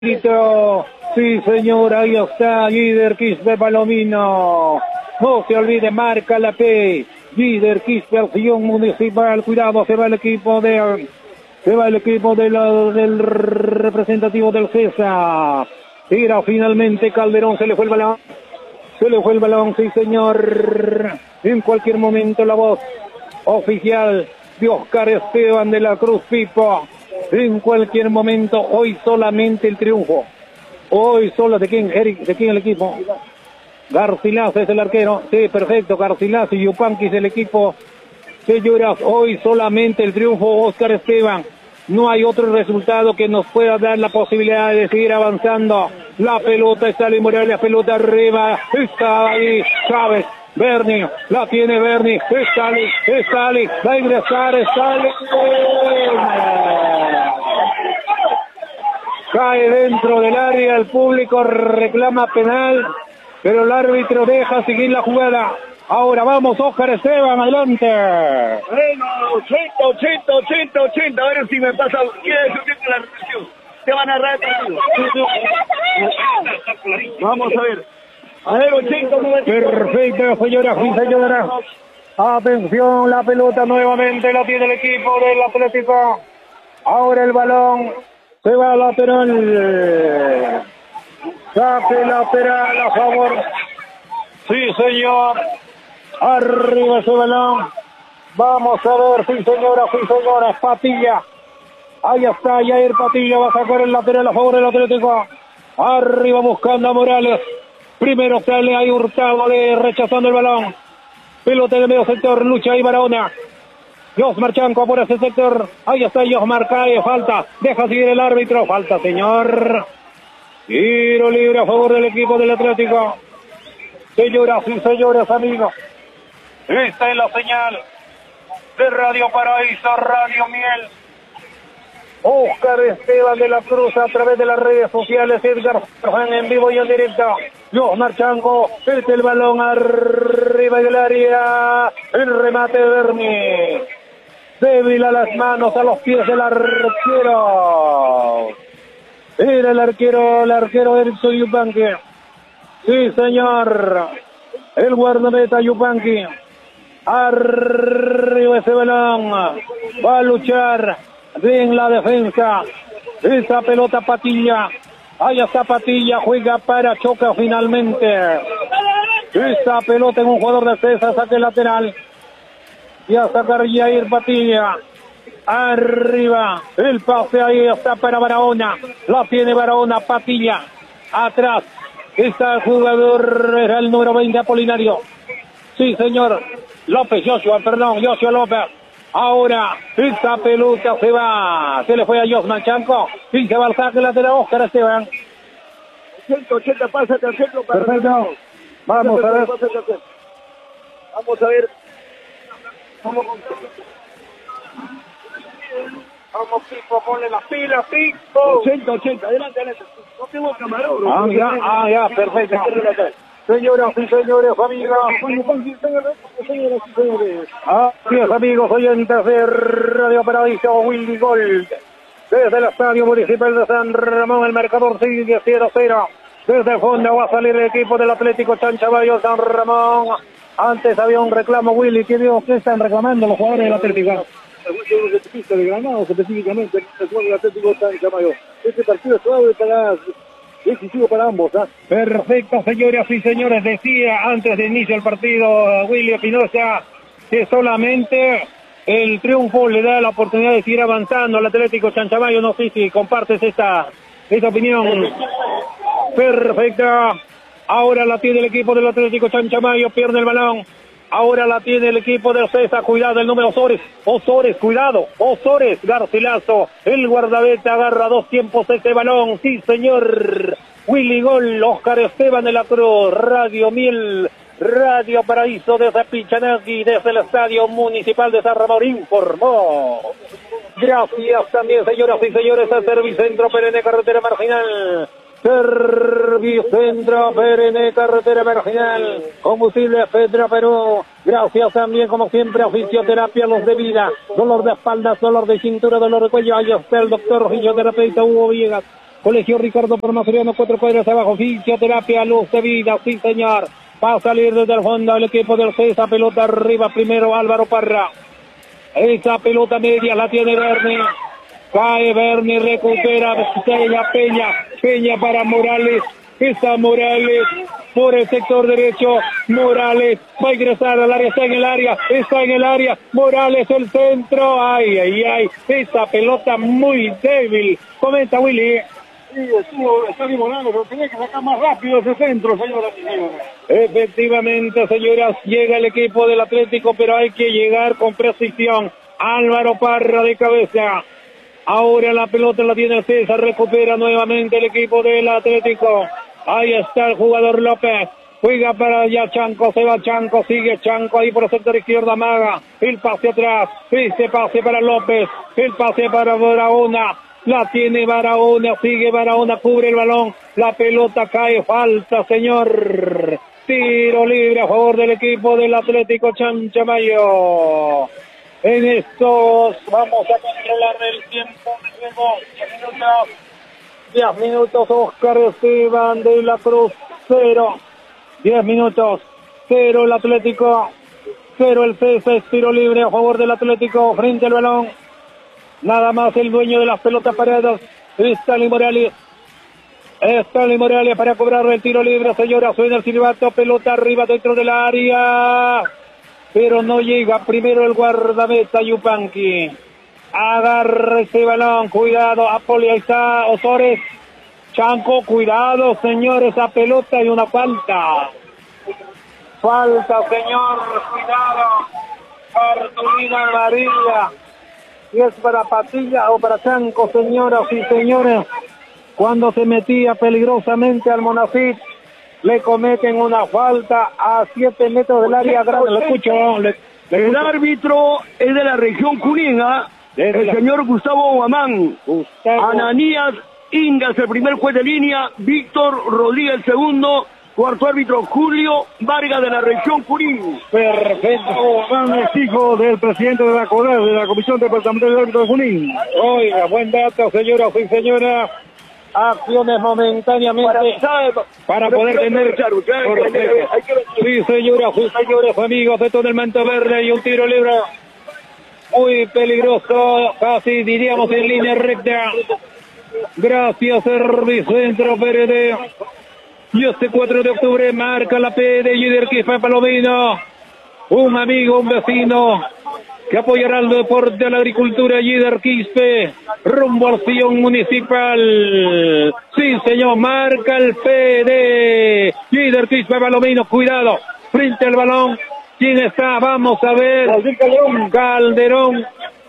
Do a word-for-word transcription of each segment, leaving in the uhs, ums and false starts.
Sí, señor, ahí está, líder Quispe Palomino. No se olvide, marca la P. Líder Quispe, Acción Municipal. Cuidado, se va el equipo de... Se va el equipo de la, del representativo del César. Tira finalmente Calderón, se le fue el balón. Se le fue el balón, sí, señor. En cualquier momento la voz oficial de Oscar Esteban de la Cruz Pipo. En cualquier momento, hoy solamente el triunfo. Hoy solo, ¿de quién, Eric? ¿De quién el equipo? Garcilaso es el arquero. Sí, perfecto, Garcilaso y Yupanqui es el equipo. Señoras, hoy solamente el triunfo, Oscar Esteban. No hay otro resultado que nos pueda dar la posibilidad de seguir avanzando. La pelota está en Morales, la pelota arriba. Está ahí Chávez. Bernie, la tiene Bernie, está Ali, está Ali, va a ingresar, está Ali. Cae dentro del área, el público reclama penal, pero el árbitro deja seguir la jugada. Ahora vamos, Oscar Esteban, adelante. Bueno, ochenta, ochenta, ochenta, ochenta, a ver si me pasa, quiere decir con la repetición. Te van a narrar el Vamos a ver. A ver, ochenta, noventa. Perfecto, señoras y señoras. Atención, la pelota nuevamente la tiene el equipo del Atlético. Ahora el balón se va a lateral. Saque lateral a favor. Sí, señor. Arriba ese balón. Vamos a ver, sí, señora, sí, señora. Patilla. Ahí está, Jair Patilla va a sacar el lateral a favor del Atlético. Arriba buscando a Morales. Primero sale ahí Hurtado, le rechazando el balón. Pelota de medio sector, lucha ahí Barahona. Josmar Chanco por ese sector. Ahí está Josmar, cae, falta. Deja seguir el árbitro, falta, señor. Tiro libre a favor del equipo del Atlético. Señoras y señores, amigos. Esta es la señal de Radio Paraíso, Radio Miel. Oscar Esteban de la Cruz a través de las redes sociales, Edgar Juan en vivo y en directo. Josmar Chanco, este el balón arriba del área, el remate de Berni. Débil a las manos, a los pies del arquero. Era el arquero, el arquero Erickson Yupanqui. Sí, señor. El guardameta Yupanqui. Arriba ese balón. Va a luchar en la defensa. Esa pelota Patilla. Ahí está Patilla, juega para, choca finalmente. Esa pelota en un jugador de César, saque lateral. Y a sacar Jair Patilla. Arriba, el pase ahí está para Barahona. La tiene Barahona, Patilla. Atrás está el jugador, era el número veinte, Apolinario. Sí, señor. López, Joshua, perdón, Joshua López. Ahora, esta pelota se va, se le fue a Josmar Chanco, y se va al saque lateral Oscar Esteban. ciento ochenta, pásate al centro. Para perfecto, vamos a ver. Vamos a ver. Vamos, vamos Pipo, ponle las pilas, Pipo. ochenta, ochenta, adelante, adelante. No tengo camarón. Ah, ya, ah, ya, perfecto. Señoras y señores, amigos. Así es, amigos, oyentes de Radio Paraíso, Willy Gold. Desde el Estadio Municipal de San Ramón, el marcador sigue cero cero. Desde el fondo va a salir el equipo del Atlético Chanchamayo San Ramón. Antes había un reclamo, Willy. ¿Qué digo? ¿Qué están reclamando los jugadores del Atlético? Algunos de de Granado, específicamente, el Atlético Chanchamayo. Este partido es suave para... decisivo para ambos, ¿ah? ¿eh? Perfecto, señoras y señores. Decía antes de inicio del partido Willy Espinosa que solamente el triunfo le da la oportunidad de seguir avanzando al Atlético Chanchamayo. No sé si compartes esta, esta opinión. Perfecta. Ahora la tiene el equipo del Atlético Chanchamayo, pierde el balón. Ahora la tiene el equipo del César, cuidado el número Osores, Osores, cuidado, Osores, Garcilaso, el guardameta agarra dos tiempos este balón, sí señor, Willy Gol, Oscar Esteban de la Cruz, Radio Miel, Radio Paraíso desde Pichanagui, desde el Estadio Municipal de San Ramón, informó. Gracias también, señoras y señores, a Servicentro Perenne Carretera Marginal. Servicentro Perenne Carretera Marginal, combustible Petra Perú. Gracias también, como siempre, a Fisioterapia Los de Vida, dolor de espalda, dolor de cintura, dolor de cuello. Ahí está el doctor fisioterapeuta Hugo Villegas. Colegio Ricardo Permasuriano, cuatro cuadras abajo, fisioterapia, luz de vida, sí señor. Va a salir desde el fondo el equipo del C E S A, pelota arriba primero Álvaro Parra. Esa pelota media la tiene Berni. Cae Berni, recupera Peña, Peña, Peña para Morales. Está Morales por el sector derecho. Morales va a ingresar al área, está en el área, está en el área. Morales el centro. Ay, ay, ay. Esa pelota muy débil. Comenta Willy. Sí, estuvo, está limonando, pero tenía que sacar más rápido ese centro, señoras y señores. Efectivamente, señoras, llega el equipo del Atlético, pero hay que llegar con precisión. Álvaro Parra de cabeza. Ahora la pelota la tiene César, recupera nuevamente el equipo del Atlético. Ahí está el jugador López. Juega para allá Chanco, se va Chanco, sigue Chanco ahí por el sector izquierdo, amaga. El pase atrás, este pase para López, el pase para Barahona. La tiene Barahona, sigue Barahona, cubre el balón, la pelota cae, falta, señor. Tiro libre a favor del equipo del Atlético Chanchamayo. En estos vamos a controlar el tiempo de juego. diez minutos. diez minutos, Oscar Esteban de la Cruz, cero. diez minutos, cero el Atlético, cero el C S, tiro libre a favor del Atlético frente al balón. Nada más el dueño de las pelotas paradas, Stanley Morales. Stanley Morales para cobrar el tiro libre, señora. Suena el silbato, pelota arriba dentro del área. Pero no llega primero el guardameta Yupanqui. Agarra ese balón, cuidado, Apoli, ahí está Osores. Chanco, cuidado, señor, esa pelota y una falta. Falta, señor, cuidado. Cartulina amarilla. Y es para Patilla o para Chanco, señoras y señores. Cuando se metía peligrosamente al Monafit, le cometen una falta a siete metros del área grande. Lo escucho. Le, le el árbitro es de la región Junín, el la... señor Gustavo Guamán. Gustavo. Ananías Ingas, el primer juez de línea. Víctor Rodríguez, el segundo. Cuarto árbitro, Julio Vargas, de la región Junín. Perfecto. Guamán es hijo del presidente de la CODER, de la Comisión Departamental de Árbitros de Junín. Oiga, buen dato, señoras y señoras. Acciones momentáneamente para, para poder tener claro, claro, sí, señoras y señores, amigos de todo el manto verde, y un tiro libre muy peligroso, casi diríamos en línea recta. Gracias, Servicentro P R D. Y este cuatro de octubre marca la P de Líder Quispe Palomino, un amigo, un vecino que apoyará al deporte, a la agricultura, Líder Quispe, rumbo al sillón municipal. Sí, señor, marca el P de Líder Quispe Palomino, cuidado, frente al balón. ¿Quién está? Vamos a ver. Calderón. Calderón.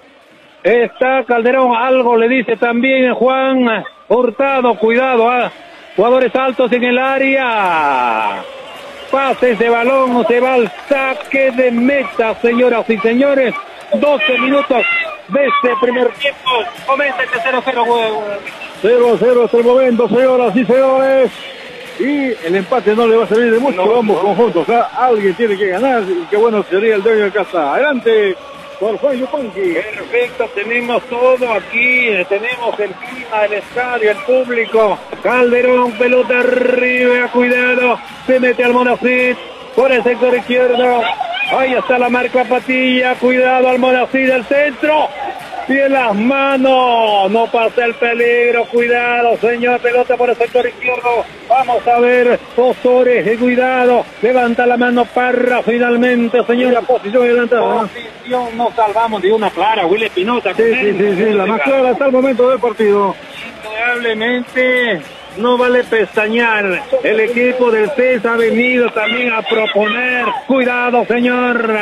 Está Calderón, algo le dice también Juan Hurtado, cuidado, ¿eh? Jugadores altos en el área. Pase ese balón, se va al saque de meta, señoras y señores. doce minutos de este primer tiempo. Comenta este cero cero, cero a cero hasta el momento, señoras y señores. Y el empate no le va a servir de mucho, no, vamos no. conjuntos. O sea, alguien tiene que ganar y qué bueno sería el dueño de casa. Adelante, por Juan Yupanqui. Perfecto, tenemos todo aquí, tenemos el clima, el estadio, el público. Calderón, pelota arriba, cuidado, se mete al Monafit por el sector izquierdo. Ahí está la marca Patilla, cuidado al Monafit del centro. Y en las manos, no pasa el peligro, cuidado, señor, pelota por el sector izquierdo. Vamos a ver, Osores, cuidado, levanta la mano Parra finalmente, señor. La posición adelantada. Posición, nos salvamos de una clara, Willy Espinosa. Sí, sí, sí, sí, la más clara hasta el momento del partido. Indudablemente no vale pestañear. El equipo del C E S ha venido también a proponer. Cuidado, señor.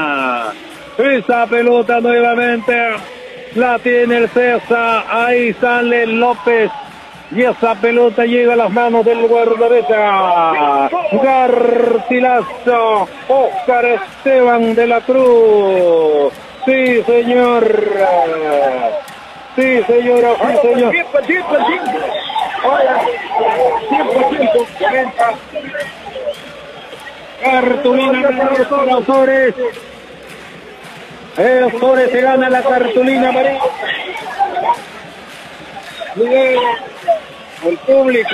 Esa pelota nuevamente la tiene el César, ahí sale López, y esa pelota llega a las manos del guardameta. Garcilaso, Oscar Esteban de la Cruz. Sí, señor. Sí, señora, sí, señor. Tiempo, tiempo, tiempo. Tiempo, tiempo, cuarenta. Cartulina para Osores. Eh, Osores se gana la cartulina amarilla. el público.